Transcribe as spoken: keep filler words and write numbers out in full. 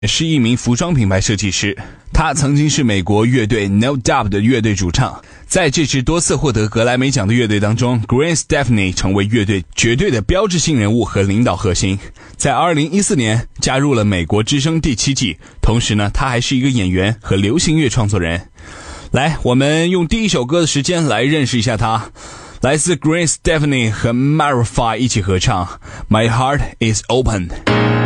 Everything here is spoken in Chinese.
是一名服装品牌设计师，他曾经是美国乐队 No Doubt 的乐队主唱。在这支多次获得格莱美奖的乐队当中， Gwen Stefani 成为乐队绝对的标志性人物和领导核心。在二零一四年加入了美国之声第七季，同时呢，他还是一个演员和流行乐创作人。来，我们用第一首歌的时间来认识一下他，来自 Gwen Stefani 和 Maroon 五一起合唱 My Heart is Open。